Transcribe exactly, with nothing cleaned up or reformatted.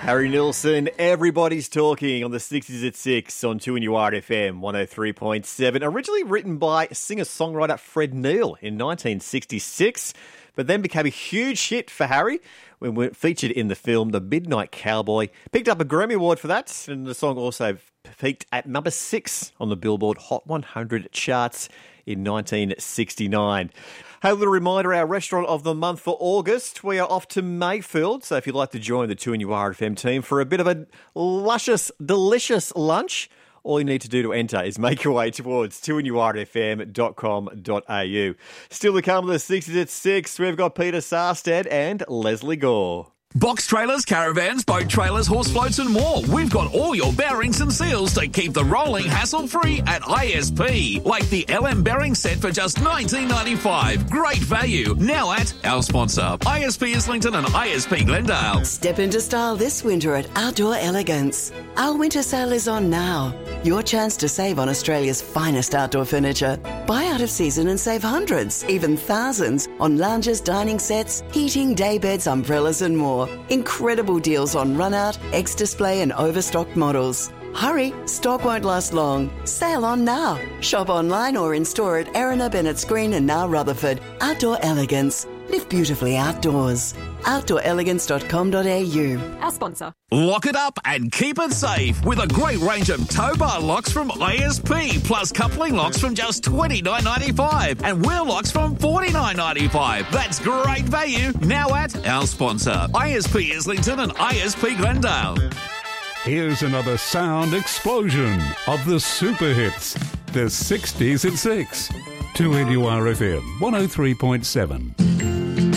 Harry Nilsson, everybody's talking on the sixties at six on two N U R F M one oh three point seven. Originally written by singer-songwriter Fred Neil in nineteen sixty-six, but then became a huge hit for Harry when it featured in the film The Midnight Cowboy. Picked up a Grammy Award for that, and the song also peaked at number six on the Billboard Hot one hundred charts in nineteen sixty-nine. Hey, a little reminder, our restaurant of the month for August, we are off to Mayfield. So if you'd like to join the two N U R F M team for a bit of a luscious, delicious lunch, all you need to do to enter is make your way towards two N U R F M dot com dot a u. Still to come to the sixties at six, we've got Peter Sarstedt and Leslie Gore. Box trailers, caravans, boat trailers, horse floats and more. We've got all your bearings and seals to keep the rolling hassle-free at I S P. Like the L M bearing set for just nineteen ninety-five. Great value. Now at our sponsor, I S P Islington and I S P Glendale. Step into style this winter at Outdoor Elegance. Our winter sale is on now. Your chance to save on Australia's finest outdoor furniture. Buy out of season and save hundreds, even thousands, on lounges, dining sets, heating, daybeds, umbrellas and more. Incredible deals on run-out, ex-display and overstocked models. Hurry, stock won't last long. Sale on now. Shop online or in-store at Erina, Bennett's Green and now Rutherford. Outdoor Elegance. Live beautifully outdoors. outdoor elegance dot com dot a u. Our sponsor. Lock it up and keep it safe with a great range of tow bar locks from I S P, plus coupling locks from just twenty-nine ninety-five and wheel locks from forty-nine ninety-five. That's great value. Now at our sponsor, I S P Islington and I S P Glendale. Here's another sound explosion of the super hits. The sixties at six. two N U R F M one oh three point seven.